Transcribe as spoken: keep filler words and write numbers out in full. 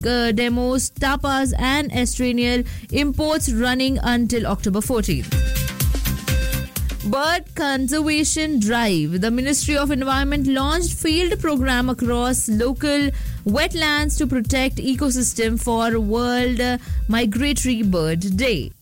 uh, demos, tapas, and estranial imports running until October fourteenth. Bird Conservation Drive. The Ministry of Environment launched field program across local wetlands to protect ecosystem for World Migratory Bird Day.